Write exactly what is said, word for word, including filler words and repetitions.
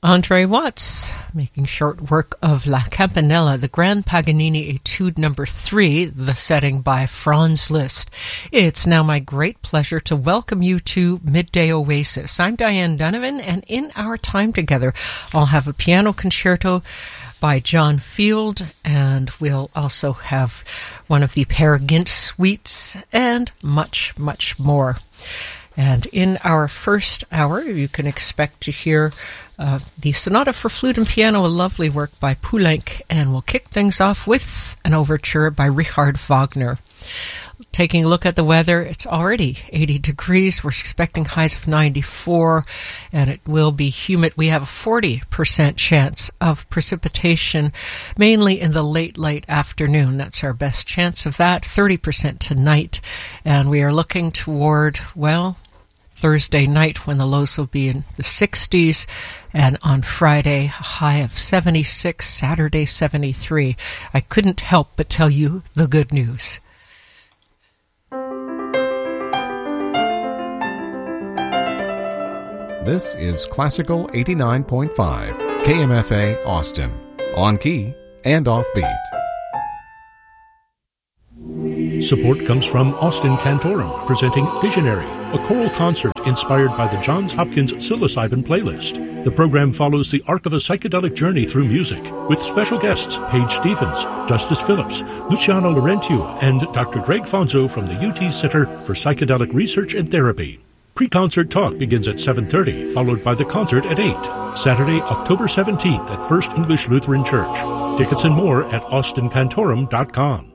Andre Watts, making short work of La Campanella, the Grand Paganini Etude number three, the setting by Franz Liszt. It's now my great pleasure to welcome you to Midday Oasis. I'm Diane Donovan, and in our time together, I'll have a piano concerto by John Field, and we'll also have one of the Peer Gynt suites, and much, much more. And in our first hour, you can expect to hear uh, the Sonata for Flute and Piano, a lovely work by Poulenc, and we'll kick things off with an overture by Richard Wagner. Taking a look at the weather, it's already eighty degrees. We're expecting highs of ninety-four, and it will be humid. We have a forty percent chance of precipitation, mainly in the late, late afternoon. That's our best chance of that, thirty percent tonight. And we are looking toward, well, Thursday night when the lows will be in the sixties, and on Friday, a high of seventy-six, Saturday seventy-three. I couldn't help but tell you the good news. This is Classical eighty-nine point five, K M F A Austin, on key and offbeat. Support comes from Austin Cantorum, presenting Visionary, a choral concert inspired by the Johns Hopkins psilocybin playlist. The program follows the arc of a psychedelic journey through music, with special guests Paige Stevens, Justice Phillips, Luciano Laurentiou, and Doctor Greg Fonzo from the U T Center for Psychedelic Research and Therapy. Pre-concert talk begins at seven thirty, followed by the concert at eight. Saturday, October seventeenth at First English Lutheran Church. Tickets and more at austin cantorum dot com.